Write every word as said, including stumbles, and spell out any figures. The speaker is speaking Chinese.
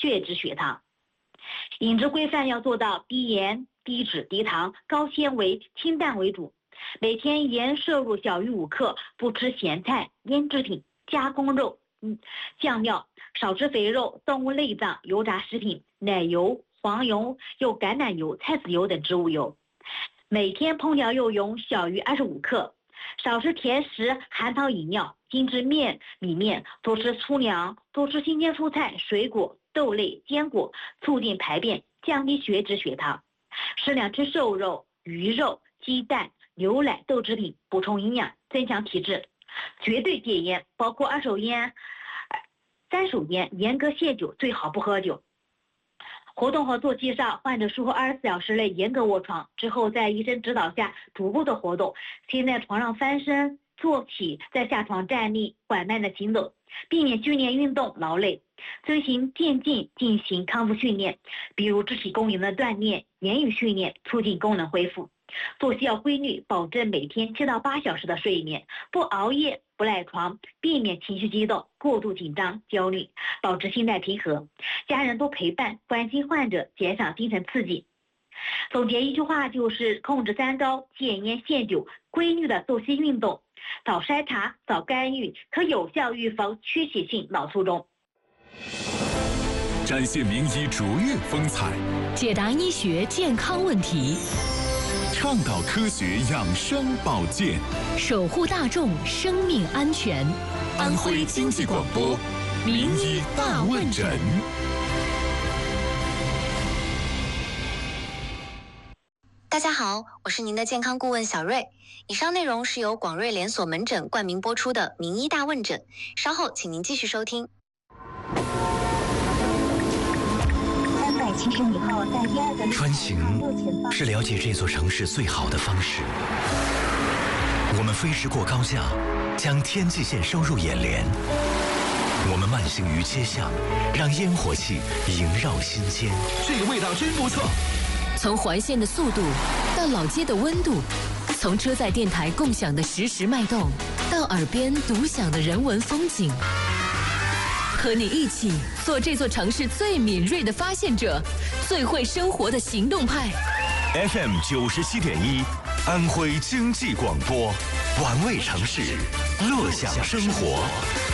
血脂血糖。饮食规范要做到低盐、低脂、低糖、高纤维、清淡为主，每天盐摄入小于五克，不吃咸菜、腌制品、加工肉、嗯、酱料，少吃肥肉、动物内脏、油炸食品、奶油、黄油、有橄榄油、菜籽油等植物油。每天烹调肉油小于二十五克，少吃甜食、含糖饮料、精致面、米面，多吃粗粮，多吃新鲜蔬菜、水果、豆类、坚果，促进排便，降低血脂血糖。适量吃瘦肉、鱼肉、鸡蛋、牛奶、豆制品，补充营养，增强体质。绝对戒烟，包括二手烟、三手烟，严格限酒，最好不喝酒。活动和作息上，患者术后二十四小时内严格卧床，之后在医生指导下逐步的活动，先在床上翻身、坐起，再下床站立，缓慢的行走，避免剧烈运动劳累，遵循渐进进行康复训练，比如肢体功能的锻炼、言语训练，促进功能恢复。作息要规律，保证每天七到八小时的睡眠，不熬夜、不赖床，避免情绪激动、过度紧张、焦虑，保持心态平和。家人多陪伴、关心患者，减少精神刺激。总结一句话就是控制三高：戒烟限酒，规律的作息运动，早筛查、早干预，可有效预防缺血性脑卒中。 展现名医卓越风采， 解答医学健康问题， 倡导科学养生保健， 守护大众生命安全。 安徽经济广播名医大问诊。 大家好，我是您的健康顾问小瑞。以上内容是由广瑞连锁门诊冠名播出的名医大问诊，稍后请您继续收听。 穿行是了解这座城市最好的方式。我们飞驰过高架，将天际线收入眼帘。我们慢行于街巷，让烟火气萦绕心间。 这个味道真不错。 从环线的速度到老街的温度，从车载电台共享的实时脉动，到耳边独享的人文风景。和你一起做这座城市最敏锐的发现者，最会生活的行动派。 F M 九十七点一，安徽经济广播，玩味城市，乐享生活。